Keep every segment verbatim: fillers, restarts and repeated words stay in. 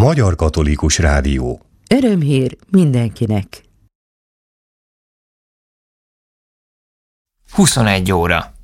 Magyar Katolikus Rádió. Örömhír mindenkinek. huszonegy óra.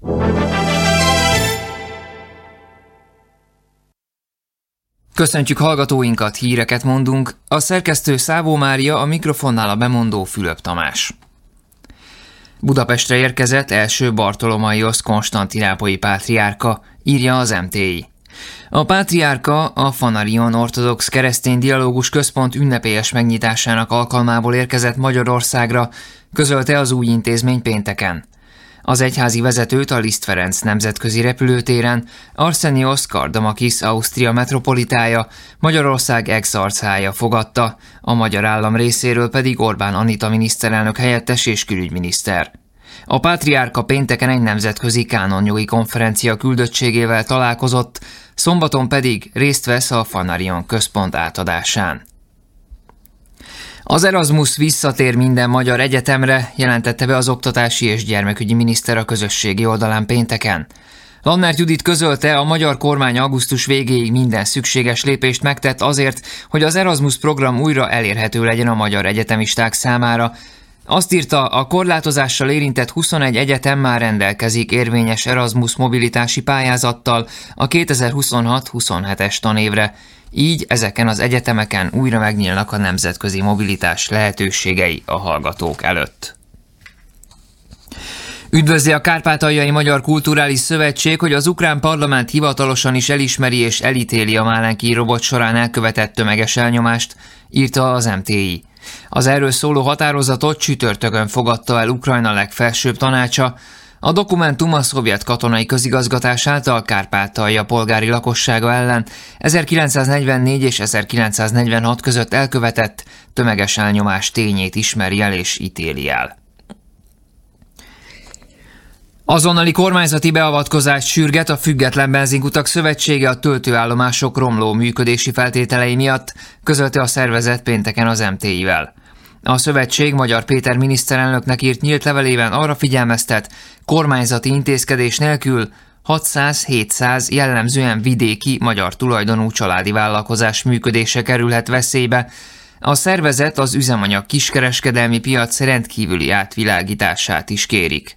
Köszöntjük hallgatóinkat, híreket mondunk. A szerkesztő Szávó Mária, a mikrofonnál a bemondó Fülöp Tamás. Budapestre érkezett első Bartolomaiosz konstantinápolyi pátriárka, írja az em té i. A pátriárka a Fanarion Ortodox Keresztény Dialógus Központ ünnepélyes megnyitásának alkalmából érkezett Magyarországra, közölte az új intézmény pénteken. Az egyházi vezetőt a Liszt Ferenc nemzetközi repülőtéren Arsenios Kardamakis Ausztria metropolitája, Magyarország ex-archája fogadta, a magyar állam részéről pedig Orbán Anita miniszterelnök helyettes és külügyminiszter. A pátriárka pénteken egy nemzetközi kánonjogi konferencia küldöttségével találkozott, szombaton pedig részt vesz a Fanarion központ átadásán. Az Erasmus visszatér minden magyar egyetemre, jelentette be az oktatási és gyermekügyi miniszter a közösségi oldalán pénteken. Lannert Judit közölte, a magyar kormány augusztus végéig minden szükséges lépést megtett azért, hogy az Erasmus program újra elérhető legyen a magyar egyetemisták számára. Azt írta, a korlátozással érintett huszonegy egyetem már rendelkezik érvényes Erasmus mobilitási pályázattal a kétezer-huszonhat huszonhetes tanévre. Így ezeken az egyetemeken újra megnyílnak a nemzetközi mobilitás lehetőségei a hallgatók előtt. Üdvözli a Kárpátaljai Magyar Kulturális Szövetség, hogy az ukrán parlament hivatalosan is elismeri és elítéli a Málenki robot során elkövetett tömeges elnyomást, írta az em té i. Az erről szóló határozatot csütörtökön fogadta el Ukrajna legfelsőbb tanácsa. A dokumentum a szovjet katonai közigazgatás által Kárpátalja polgári lakossága ellen ezerkilencszáznegyvennégy és ezerkilencszáznegyvenhat között elkövetett tömeges elnyomás tényét ismeri el és ítéli el. Azonnali kormányzati beavatkozást sürget a Független Benzinkutak Szövetsége a töltőállomások romló működési feltételei miatt, közölte a szervezet pénteken az em té i-vel. A szövetség Magyar Péter miniszterelnöknek írt nyílt levelében arra figyelmeztet, kormányzati intézkedés nélkül hatszáz-hétszáz jellemzően vidéki magyar tulajdonú családi vállalkozás működése kerülhet veszélybe. A szervezet az üzemanyag kiskereskedelmi piac rendkívüli átvilágítását is kérik.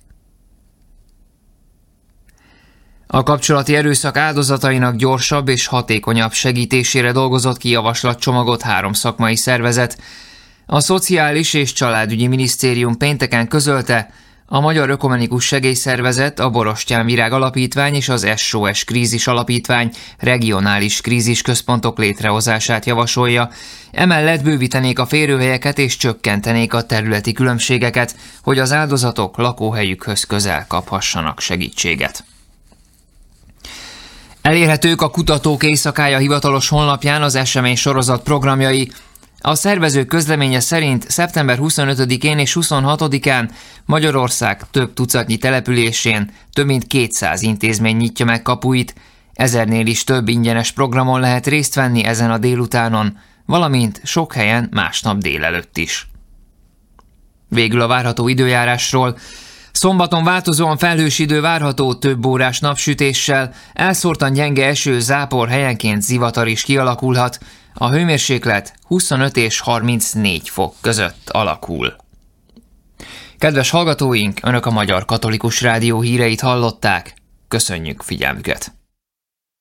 A kapcsolati erőszak áldozatainak gyorsabb és hatékonyabb segítésére dolgozott ki javaslatcsomagot három szakmai szervezet. A Szociális és Családügyi Minisztérium pénteken közölte, a Magyar Ökumenikus Segélyszervezet, a Borostyán Virág Alapítvány és az es o es Krízis Alapítvány regionális krízisközpontok létrehozását javasolja. Emellett bővítenék a férőhelyeket és csökkentenék a területi különbségeket, hogy az áldozatok lakóhelyükhöz közel kaphassanak segítséget. Elérhetők a Kutatók Éjszakája hivatalos honlapján az esemény sorozat programjai. A szervező közleménye szerint szeptember huszonötödikén és huszonhatodikán Magyarország több tucatnyi településén több mint kétszáz intézmény nyitja meg kapuit, ezernél is több ingyenes programon lehet részt venni ezen a délutánon, valamint sok helyen másnap délelőtt is. Végül a várható időjárásról. Szombaton változóan felhős idő várható több órás napsütéssel, elszórtan gyenge eső, zápor, helyenként zivatar is kialakulhat, a hőmérséklet huszonöt és harmincnégy fok között alakul. Kedves hallgatóink, Önök a Magyar Katolikus Rádió híreit hallották, köszönjük figyelmüket!